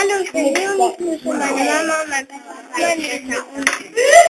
Hallo, ich bin Leonie, ich grüße meine Mama, mein Papa, meine Schwester und